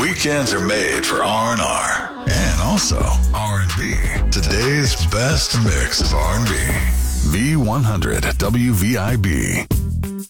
Weekends are made for R&R and also R&B. Today's best mix of R&B. V100 WVIB.